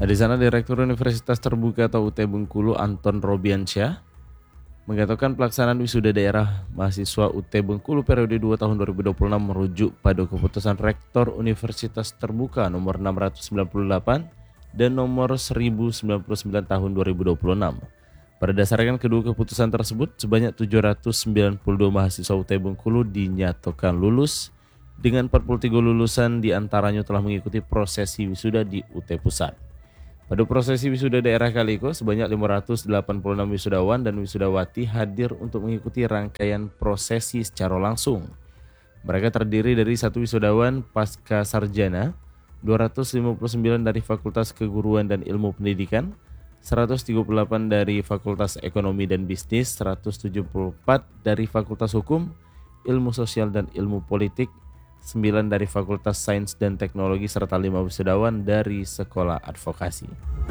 Nah, di sana Direktur Universitas Terbuka atau UT Bengkulu Anton Robiansyah mengatakan pelaksanaan wisuda daerah mahasiswa UT Bengkulu periode 2 tahun 2026 merujuk pada keputusan Rektor Universitas Terbuka nomor 698 dan nomor 1099 tahun 2026. Berdasarkan kedua keputusan tersebut, sebanyak 792 mahasiswa UT Bengkulu dinyatakan lulus dengan 43 lulusan diantaranya telah mengikuti prosesi wisuda di UT Pusat. Pada prosesi wisuda daerah kali itu, sebanyak 586 wisudawan dan wisudawati hadir untuk mengikuti rangkaian prosesi secara langsung. Mereka terdiri dari 1 wisudawan pasca sarjana, 259 dari Fakultas Keguruan dan Ilmu Pendidikan, 138 dari Fakultas Ekonomi dan Bisnis, 174 dari Fakultas Hukum, Ilmu Sosial dan Ilmu Politik, 9 dari Fakultas Sains dan Teknologi, serta 5 wisudawan dari Sekolah Advokasi.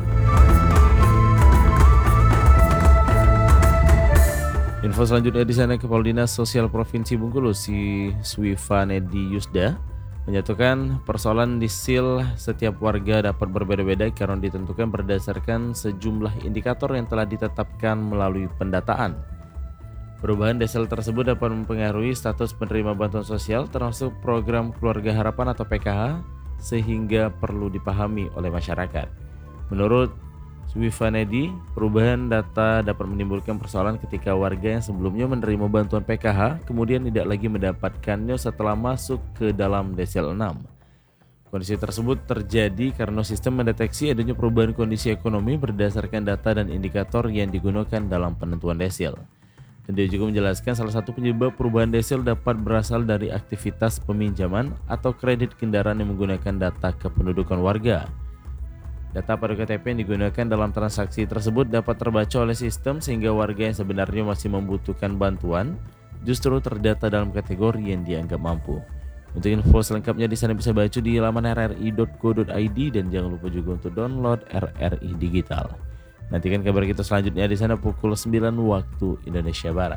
Info selanjutnya di sana, Kepala Dinas Sosial Provinsi Bengkulu, Swifanedi Yusda, menyatakan persoalan disil setiap warga dapat berbeda-beda karena ditentukan berdasarkan sejumlah indikator yang telah ditetapkan melalui pendataan. Perubahan desel tersebut dapat mempengaruhi status penerima bantuan sosial termasuk program Keluarga Harapan atau PKH sehingga perlu dipahami oleh masyarakat. Menurut Swifanedi, perubahan data dapat menimbulkan persoalan ketika warga yang sebelumnya menerima bantuan PKH kemudian tidak lagi mendapatkannya setelah masuk ke dalam desel 6. Kondisi tersebut terjadi karena sistem mendeteksi adanya perubahan kondisi ekonomi berdasarkan data dan indikator yang digunakan dalam penentuan desel. Dan dia juga menjelaskan salah satu penyebab perubahan desel dapat berasal dari aktivitas peminjaman atau kredit kendaraan yang menggunakan data kependudukan warga. Data pada KTP yang digunakan dalam transaksi tersebut dapat terbaca oleh sistem sehingga warga yang sebenarnya masih membutuhkan bantuan justru terdata dalam kategori yang dianggap mampu. Untuk info selengkapnya di sana bisa baca di laman rri.go.id dan jangan lupa juga untuk download RRI Digital. Nantikan kabar kita selanjutnya di sana pukul 9 waktu Indonesia Barat.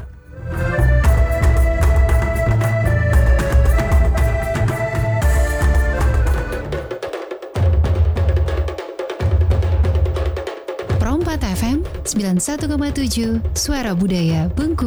Pro 4 FM 91,7 Suara Budaya Bengkulu.